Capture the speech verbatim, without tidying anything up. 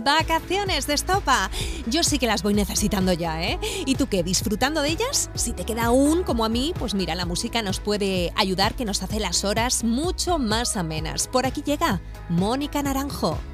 vacaciones de estopa. Yo sí que las voy necesitando ya, ¿eh? ¿Y tú qué? ¿Disfrutando de ellas? Si te queda aún como a mí, pues mira, la música nos puede ayudar, que nos hace las horas mucho más amenas. Por aquí llega Mónica Naranjo.